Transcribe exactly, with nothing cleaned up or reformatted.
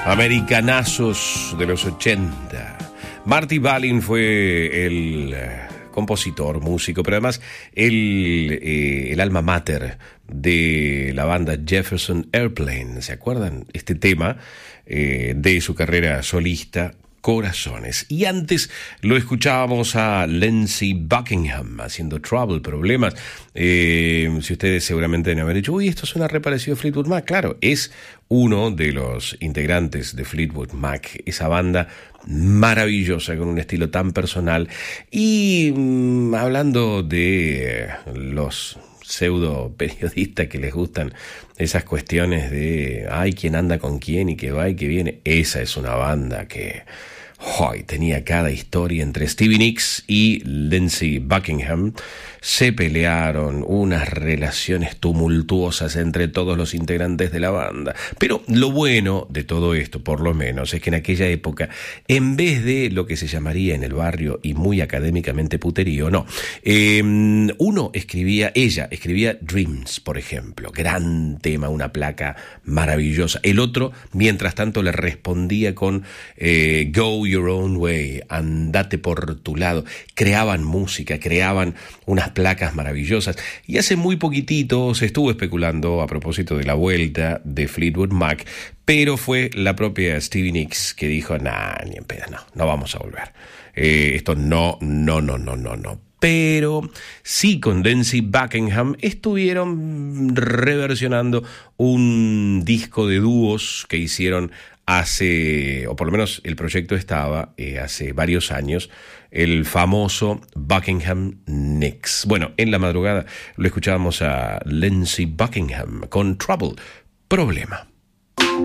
Americanazos de los ochenta. Marty Balin fue el compositor, músico, pero además el, eh, el alma mater de la banda Jefferson Airplane. ¿Se acuerdan? Este tema eh, de su carrera solista, Corazones. Y antes lo escuchábamos a Lindsey Buckingham haciendo Trouble, Problemas. Eh, si ustedes seguramente deben haber dicho, uy, esto suena re parecido a Fleetwood Mac. Claro, es uno de los integrantes de Fleetwood Mac, esa banda maravillosa con un estilo tan personal. Y mmm, hablando de eh, los pseudo periodistas que les gustan esas cuestiones de ay, quién anda con quién y que va y que viene, esa es una banda que hoy tenía cada historia entre Stevie Nicks y Lindsey Buckingham. Se pelearon, unas relaciones tumultuosas entre todos los integrantes de la banda. Pero lo bueno de todo esto, por lo menos, es que en aquella época, en vez de lo que se llamaría en el barrio y muy académicamente puterío, no. Eh, uno escribía, ella escribía Dreams, por ejemplo, gran tema, una placa maravillosa. El otro, mientras tanto, le respondía con eh, Go Your Own Way, andate por tu lado. Creaban música, creaban unas placas maravillosas. Y hace muy poquitito se estuvo especulando a propósito de la vuelta de Fleetwood Mac, pero fue la propia Stevie Nicks que dijo, nah, ni en pedo, no, no vamos a volver. Eh, esto no, no, no, no, no, no. Pero sí, con Lindsey Buckingham estuvieron reversionando un disco de dúos que hicieron hace, o por lo menos el proyecto estaba eh, hace varios años, el famoso Buckingham Nicks. Bueno, en la madrugada lo escuchábamos a Lindsey Buckingham con Trouble, Problema.